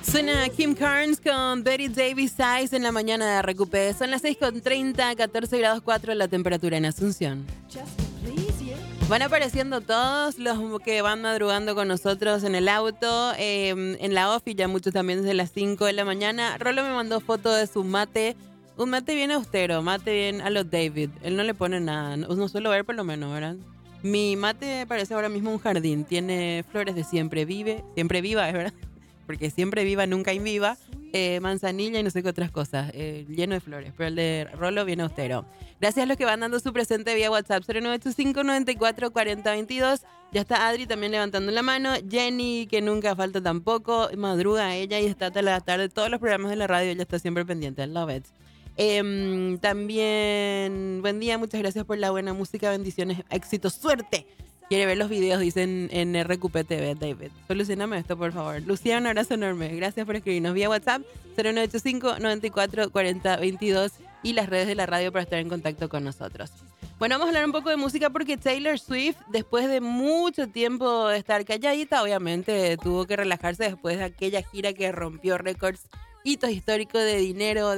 Suena Kim Carnes con Betty Davis Eyes en la mañana de Recupe. Son las 6:30, 14 grados 4 la temperatura en Asunción. Van apareciendo todos los que van madrugando con nosotros en el auto, en la ofi, ya muchos también desde las 5 de la mañana. Rolo me mandó foto de su mate, un mate bien austero, mate bien a los David. Él no le pone nada, no suelo ver por lo menos, ¿verdad? Mi mate parece ahora mismo un jardín, tiene flores de siempre viva, es verdad, porque siempre viva, nunca inviva, manzanilla y no sé qué otras cosas, lleno de flores, pero el de Rolo bien austero. Gracias a los que van dando su presente vía WhatsApp 0985-944022. Ya está Adri también levantando la mano, Jenny que nunca falta tampoco, madruga ella y está hasta la tarde, todos los programas de la radio, ella está siempre pendiente, I love it. También, buen día, muchas gracias por la buena música, bendiciones, éxito, suerte. Quiere ver los videos, dicen en RQP TV, David. Solucioname esto, por favor. Lucía, un abrazo enorme. Gracias por escribirnos vía WhatsApp 0985-944022 y las redes de la radio para estar en contacto con nosotros. Bueno, vamos a hablar un poco de música porque Taylor Swift, después de mucho tiempo de estar calladita, obviamente tuvo que relajarse después de aquella gira que rompió récords, hitos históricos de dinero,